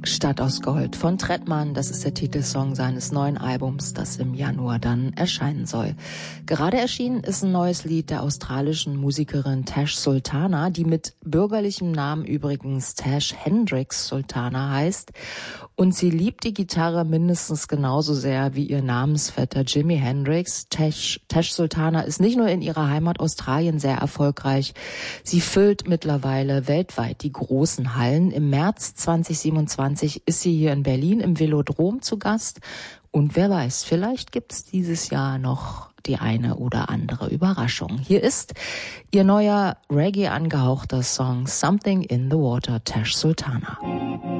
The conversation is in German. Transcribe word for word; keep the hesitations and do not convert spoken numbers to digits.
Stadt aus Gold von Trettmann, das ist der Titelsong seines neuen Albums, das im Januar dann erscheinen soll. Gerade erschienen ist ein neues Lied der australischen Musikerin Tash Sultana, die mit bürgerlichem Namen übrigens Tash Hendrix Sultana heißt. Und sie liebt die Gitarre mindestens genauso sehr wie ihr Namensvetter Jimi Hendrix. Tash, Tash Sultana ist nicht nur in ihrer Heimat Australien sehr erfolgreich, sie füllt mittlerweile weltweit die großen Hallen. Im März zwanzig siebenundzwanzig ist sie hier in Berlin im Velodrom zu Gast. Und wer weiß, vielleicht gibt's dieses Jahr noch die eine oder andere Überraschung. Hier ist ihr neuer Reggae angehauchter Song Something in the Water, Tash Sultana.